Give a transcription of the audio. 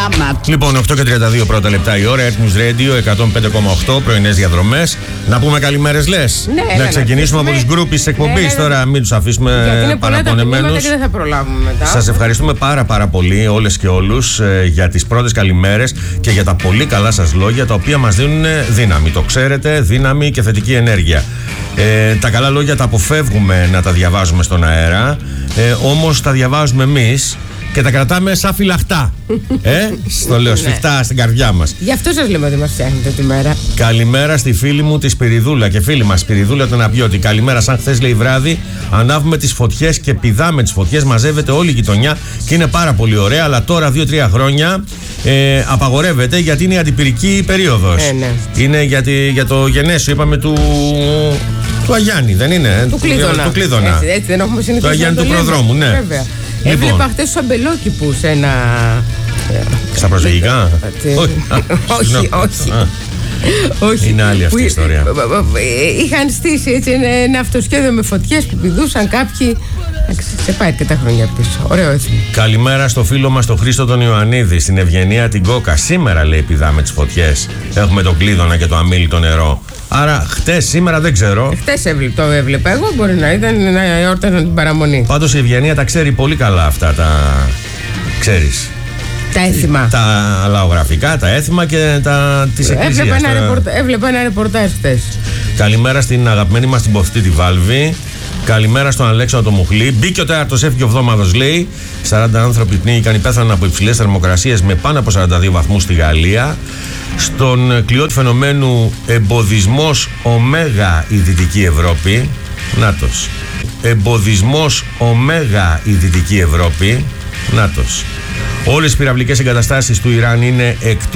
Λοιπόν, 8:32 πρώτα λεπτά η ώρα. Έτοιμους Radio 105,8 πρωινές διαδρομές. Να πούμε καλημέρες, λες? Ναι, να ξεκινήσουμε από τις γκρούπες της εκπομπής τώρα, μην τους αφήσουμε παραπονεμένους. Και δεν θα προλάβουμε μετά. Σας ευχαριστούμε πάρα πολύ όλες και όλους για τις πρώτες καλημέρες και για τα πολύ καλά σας λόγια, τα οποία μας δίνουν δύναμη. Το ξέρετε, δύναμη και θετική ενέργεια. Τα καλά λόγια τα αποφεύγουμε να τα διαβάζουμε στον αέρα, όμως τα διαβάζουμε εμείς και τα κρατάμε σαν φυλαχτά. Στο λέω σφιχτά στην καρδιά μας. Γι' αυτό σας λέμε ότι μας φτιάχνετε τη μέρα. Καλημέρα στη φίλη μου τη Σπυριδούλα και φίλη μας Σπυριδούλα τον Απιώτη. Καλημέρα, σαν χθες λέει βράδυ. Ανάβουμε τις φωτιές και πηδάμε τις φωτιές. Μαζεύεται όλη η γειτονιά και είναι πάρα πολύ ωραία. Αλλά τώρα 2-3 χρόνια απαγορεύεται γιατί είναι η αντιπυρική περίοδος. Ναι. Είναι για το γενέσιο, είπαμε, του Αγιάννη, δεν είναι? Του Κλείδωνα. Έτσι δεν έχουμε συνηθίσει. Το Αγιάννη του Προδρόμου, ναι. Βέβαια. Λοιπόν. Έβλεπα χτες τους αμπελόκηπους σε ένα. Στα προσφυγικά? Όχι. Είναι άλλη αυτή η ιστορία. Είχαν στήσει έτσι ένα αυτοσχέδιο με φωτιές που πηδούσαν κάποιοι. Σε πάει αρκετά χρόνια πίσω. Ωραίο έθιμο. Καλημέρα στο φίλο μας τον Χρήστο τον Ιωαννίδη, στην Ευγενία την Κόκα. Σήμερα λέει πηδάμε τις φωτιές. Έχουμε τον Κλείδωνα και το αμήλυτο νερό. Άρα χτες, σήμερα δεν ξέρω. Χτες το έβλεπα εγώ, μπορεί να ήταν να εόρταζαν την παραμονή. Πάντως η Ευγενία τα ξέρει πολύ καλά αυτά τα. Ξέρεις. Τα έθιμα. Τα λαογραφικά, τα έθιμα και τις εκκλησίες. Έβλεπα ένα ρεπορτάζ χτες. Καλημέρα στην αγαπημένη μας την Ποθητή τη Βάλβη. Καλημέρα στον Αλέξανδρο το Μουχλή. Μπήκε ο τέταρτος, έφυγε ο εβδόμαδος, λέει. 40 άνθρωποι πνίγηκαν ή πέθαναν από υψηλές θερμοκρασίες με πάνω από 42 βαθμούς στη Γαλλία. Στον κλειό του φαινομένου εμποδισμός ωμέγα η Δυτική Ευρώπη. Νάτος. Εμποδισμός ωμέγα η Δυτική Ευρώπη. Νάτος. Όλες οι πυραυλικές εγκαταστάσεις του Ιράν είναι εκτός